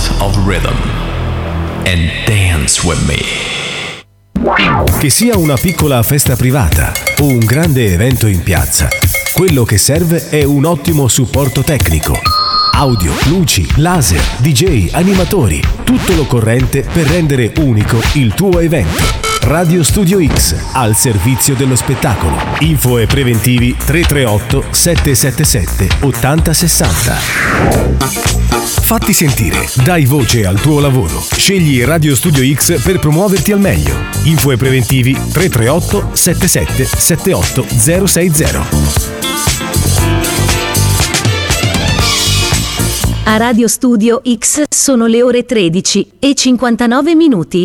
of rhythm and dance with me. Che sia una piccola festa privata o un grande evento in piazza, quello che serve è un ottimo supporto tecnico. Audio, luci, laser, DJ, animatori, tutto l'occorrente per rendere unico il tuo evento. Radio Studio X, al servizio dello spettacolo. Info e preventivi 338 777 8060. Fatti sentire, dai voce al tuo lavoro. Scegli Radio Studio X per promuoverti al meglio. Info e preventivi 338 77 78 060. A Radio Studio X sono le ore 13:59.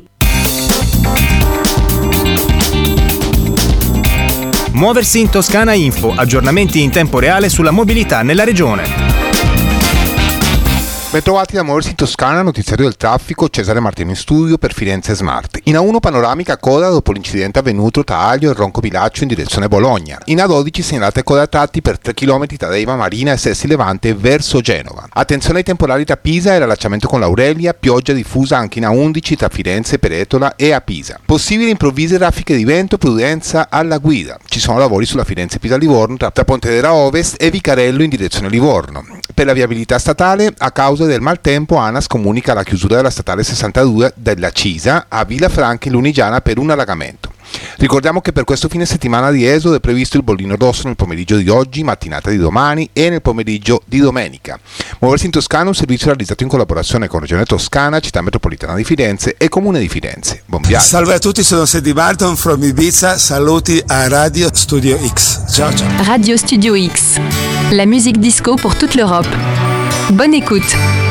Muoversi in Toscana Info, aggiornamenti in tempo reale sulla mobilità nella regione. Bentrovati da Muoversi in Toscana, notiziario del traffico, Cesare Martino in studio per Firenze Smart. In A1 panoramica coda dopo l'incidente avvenuto tra Aglio e Ronco Pilaccio in direzione Bologna. In A12 segnalate coda a tratti per 3 km tra Deiva Marina e Sessi Levante verso Genova. Attenzione ai temporali tra Pisa e l'allacciamento con l'Aurelia, pioggia diffusa anche in A11 tra Firenze, Peretola e a Pisa. Possibili improvvise raffiche di vento, prudenza alla guida. Ci sono lavori sulla Firenze-Pisa-Livorno tra Pontedera Ovest e Vicarello in direzione Livorno. Per la viabilità statale, a causa del maltempo, ANAS comunica la chiusura della statale 62 della Cisa a Villafranca in Lunigiana per un allagamento. Ricordiamo che per questo fine settimana di esodo è previsto il bollino rosso nel pomeriggio di oggi, mattinata di domani e nel pomeriggio di domenica. Muoversi in Toscana è un servizio realizzato in collaborazione con Regione Toscana, Città Metropolitana di Firenze e Comune di Firenze. Buon viaggio. Salve a tutti, sono Sandy Barton from Ibiza. Saluti a Radio Studio X. Ciao ciao. Radio Studio X, la musique disco pour toute l'Europe. Bonne écoute.